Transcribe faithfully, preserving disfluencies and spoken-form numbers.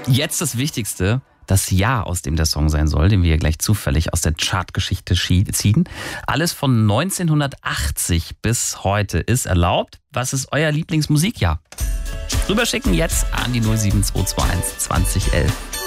Jetzt das Wichtigste, das Jahr, aus dem der Song sein soll, den wir gleich zufällig aus der Chartgeschichte ziehen. Alles von neunzehnhundertachtzig bis heute ist erlaubt. Was ist euer Lieblingsmusikjahr? Rüberschicken jetzt an die null sieben zwei zwei eins zwanzig elf.